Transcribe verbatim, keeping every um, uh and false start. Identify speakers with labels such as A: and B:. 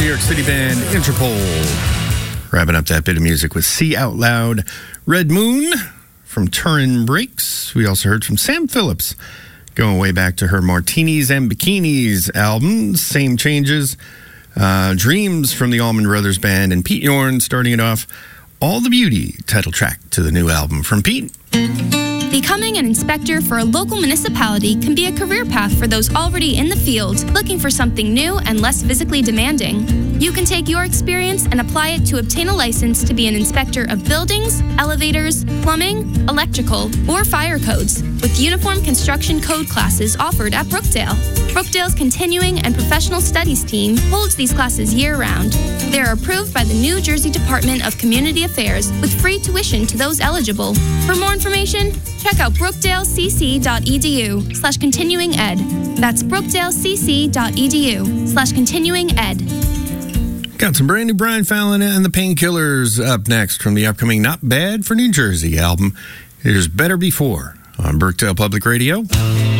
A: New York City band Interpol. Wrapping up that bit of music with See Out Loud, Red Moon from Turin Breaks. We also heard from Sam Phillips, going way back to her Martinis and Bikinis album, Same Changes. Uh, Dreams from the Allman Brothers Band, and Pete Yorn starting it off, All the Beauty, title track to the new album from Pete.
B: Becoming an inspector for a local municipality can be a career path for those already in the field, looking for something new and less physically demanding. You can take your experience and apply it to obtain a license to be an inspector of buildings, elevators, plumbing, electrical, or fire codes, with uniform construction code classes offered at Brookdale. Brookdale's Continuing and Professional Studies team holds these classes year-round. They are approved by the New Jersey Department of Community Affairs with free tuition to those eligible. For more information, check out brookdalecc.edu slash continuing ed. That's brookdalecc.edu slash continuing ed.
A: Got some brand new Brian Fallon and the Painkillers up next from the upcoming Not Bad for New Jersey album. Here's Better Before on Brookdale Public Radio.